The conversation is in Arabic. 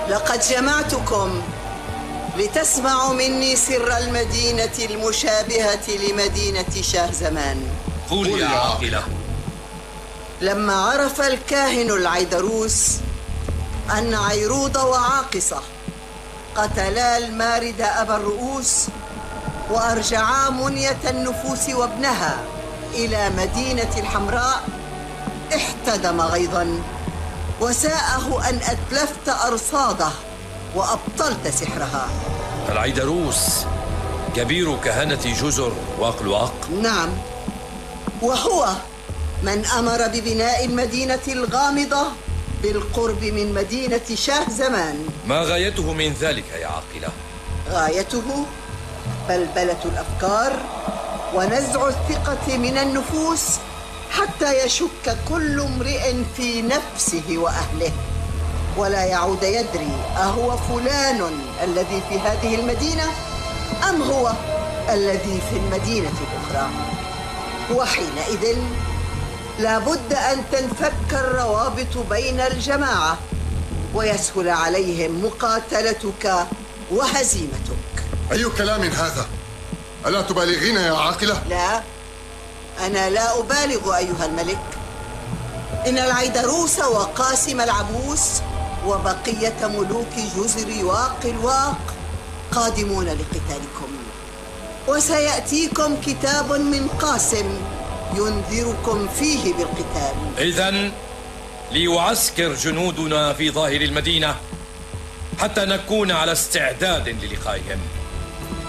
لقد جمعتكم لتسمعوا مني سر المدينة المشابهة لمدينة شاهزمان. قل يا عاقلة. لما عرف الكاهن العيدروس أن عيروض وعاقصة قتلا المارد أبا الرؤوس وأرجعا منية النفوس وابنها إلى مدينة الحمراء، احتدم غيظا وساءه أن أتلفت أرصاده وأبطلت سحرها. العيدروس كبير كهنة جزر وأقلواق؟ نعم، وهو من أمر ببناء المدينة الغامضة بالقرب من مدينة شاهزمان. ما غايته من ذلك يا عاقلة؟ غايته بلبلة الأفكار ونزع الثقة من النفوس حتى يشك كل امرئ في نفسه وأهله، ولا يعود يدري أهو فلان الذي في هذه المدينة أم هو الذي في المدينة الأخرى. وحينئذ لابد أن تنفك الروابط بين الجماعة ويسهل عليهم مقاتلتك وهزيمتك. أي كلام هذا؟ ألا تبالغين يا عاقلة؟ لا، أنا لا أبالغ أيها الملك. إن العيدروس وقاسم العبوس وبقية ملوك جزر وأقلواق قادمون لقتالكم، وسيأتيكم كتاب من قاسم ينذركم فيه بالقتال. إذن ليعسكر جنودنا في ظاهر المدينة حتى نكون على استعداد للقائهم.